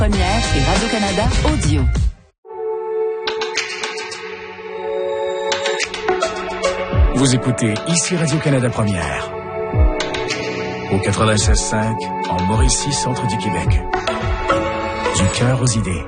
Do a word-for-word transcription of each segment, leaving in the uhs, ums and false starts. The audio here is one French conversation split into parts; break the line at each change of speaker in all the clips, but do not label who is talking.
Première et Radio-Canada Audio.
Vous écoutez ici Radio-Canada Première. Au quatre-vingt-seize cinq, en Mauricie, centre du Québec. Du cœur aux idées.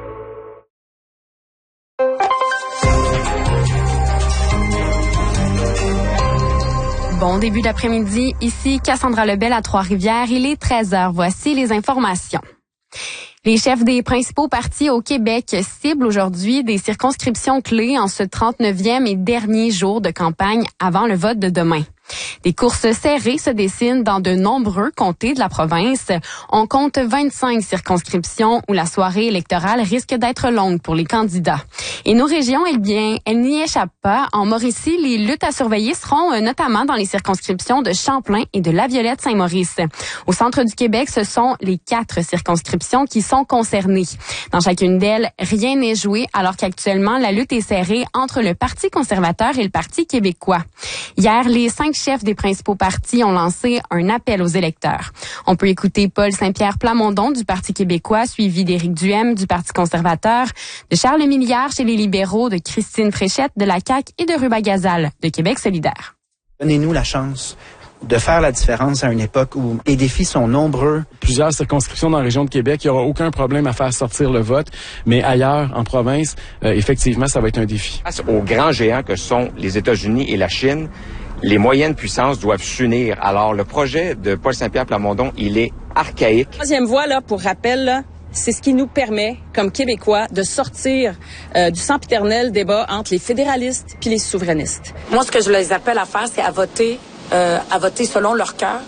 Bon début d'après-midi, ici Cassandra Lebel à Trois-Rivières. Il est treize heures. Voici les informations. Les chefs des principaux partis au Québec ciblent aujourd'hui des circonscriptions clés en ce trente-neuvième et dernier jour de campagne avant le vote de demain. Des courses serrées se dessinent dans de nombreux comtés de la province. On compte vingt-cinq circonscriptions où la soirée électorale risque d'être longue pour les candidats. Et nos régions, eh bien, elles n'y échappent pas. En Mauricie, les luttes à surveiller seront euh, notamment dans les circonscriptions de Champlain et de Laviolette-Saint-Maurice. Au centre du Québec, ce sont les quatre circonscriptions qui sont concernées. Dans chacune d'elles, rien n'est joué alors qu'actuellement, la lutte est serrée entre le Parti conservateur et le Parti québécois. Hier, les cinq chefs des principaux partis ont lancé un appel aux électeurs. On peut écouter Paul Saint-Pierre Plamondon du Parti québécois, suivi d'Éric Duhem du Parti conservateur, de Charles Milliard chez les libéraux, de Christine Fréchette de la C A Q et de Ruba Gazal de Québec solidaire.
Donnez-nous la chance de faire la différence à une époque où les défis sont nombreux.
Plusieurs circonscriptions dans la région de Québec, il n'y aura aucun problème à faire sortir le vote, mais ailleurs, en province, euh, effectivement, ça va être un défi.
Face aux grands géants que sont les États-Unis et la Chine, les moyennes puissances doivent s'unir. Alors, le projet de Paul Saint-Pierre Plamondon, il est archaïque.
Troisième voie, là, pour rappel, là, c'est ce qui nous permet, comme Québécois, de sortir euh, du sempiternel débat entre les fédéralistes puis les souverainistes.
Moi, ce que je les appelle à faire, c'est à voter, euh, à voter selon leur cœur.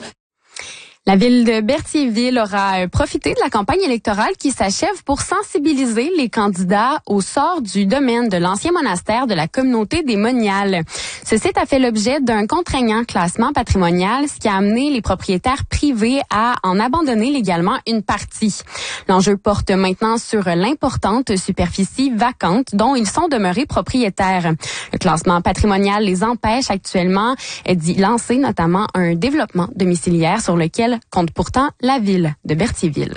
La ville de Berthierville aura profité de la campagne électorale qui s'achève pour sensibiliser les candidats au sort du domaine de l'ancien monastère de la communauté des Moniales. Ce site a fait l'objet d'un contraignant classement patrimonial, ce qui a amené les propriétaires privés à en abandonner légalement une partie. L'enjeu porte maintenant sur l'importante superficie vacante dont ils sont demeurés propriétaires. Le classement patrimonial les empêche actuellement d'y lancer notamment un développement domiciliaire sur lequel compte pourtant la ville de Berthierville.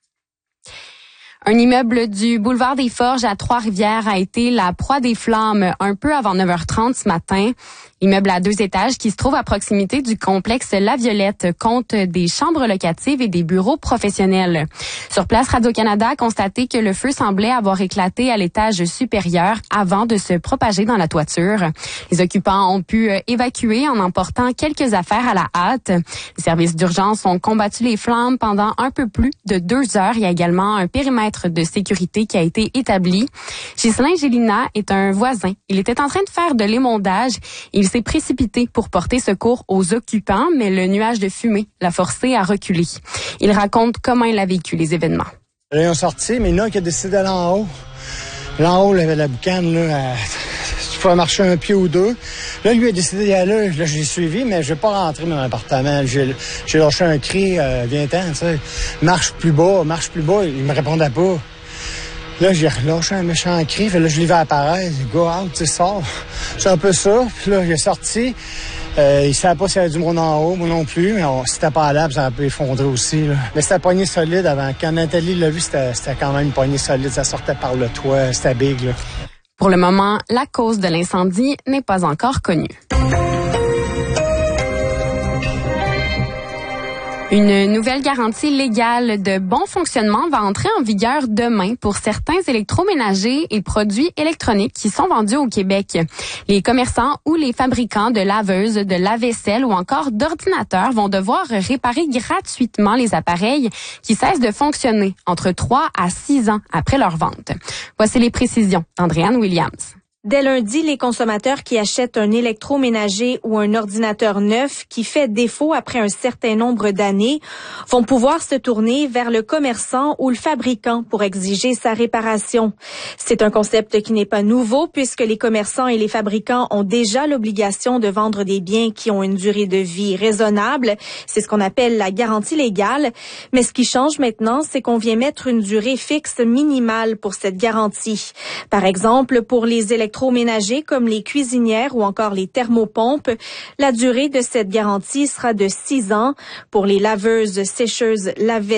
Un immeuble du boulevard des Forges à Trois-Rivières a été la proie des flammes un peu avant neuf heures trente ce matin. L'immeuble à deux étages qui se trouve à proximité du complexe La Violette compte des chambres locatives et des bureaux professionnels. Sur place, Radio-Canada a constaté que le feu semblait avoir éclaté à l'étage supérieur avant de se propager dans la toiture. Les occupants ont pu évacuer en emportant quelques affaires à la hâte. Les services d'urgence ont combattu les flammes pendant un peu plus de deux heures. Il y a également un périmètre de sécurité qui a été établi. Ghislain Gélina est un voisin. Il était en train de faire de l'émondage. Il s'est précipité pour porter secours aux occupants, mais le nuage de fumée l'a forcé à reculer. Il raconte comment il a vécu les événements.
Ils ont sorti, mais il y en a un qui a décidé d'aller en haut. Là en haut, il y avait la boucane, là, à... tu pouvais marcher un pied ou deux. Là, lui a décidé d'y aller. Là, je l'ai suivi, mais je vais pas rentrer dans l'appartement. J'ai, j'ai lâché un cri, euh, viens-t'en, tu sais. Marche plus bas, marche plus bas. Il me répondait pas. Là, j'ai relâché un méchant cri. Fait là, je l'ai vu apparaître. Go out, tu sais, sors. C'est un peu ça. Puis là, il est sorti. Euh, il savait pas s'il y avait du monde en haut, moi non plus. Mais on, si c'était pas à l'arbre, ça aurait pu effondrer aussi, là. Mais c'était poignée solide avant. Quand Nathalie l'a vu, c'était, c'était quand même une poignée solide. Ça sortait par le toit. C'était big, là.
Pour le moment, la cause de l'incendie n'est pas encore connue. Une nouvelle garantie légale de bon fonctionnement va entrer en vigueur demain pour certains électroménagers et produits électroniques qui sont vendus au Québec. Les commerçants ou les fabricants de laveuses, de lave-vaisselle ou encore d'ordinateurs vont devoir réparer gratuitement les appareils qui cessent de fonctionner entre trois à six ans après leur vente. Voici les précisions d'Andréane Williams.
Dès lundi, les consommateurs qui achètent un électroménager ou un ordinateur neuf qui fait défaut après un certain nombre d'années vont pouvoir se tourner vers le commerçant ou le fabricant pour exiger sa réparation. C'est un concept qui n'est pas nouveau puisque les commerçants et les fabricants ont déjà l'obligation de vendre des biens qui ont une durée de vie raisonnable. C'est ce qu'on appelle la garantie légale. Mais ce qui change maintenant, c'est qu'on vient mettre une durée fixe minimale pour cette garantie. Par exemple, pour les électroménagers électroménagers comme les cuisinières ou encore les thermopompes. La durée de cette garantie sera de six ans. Pour les laveuses, sécheuses, lave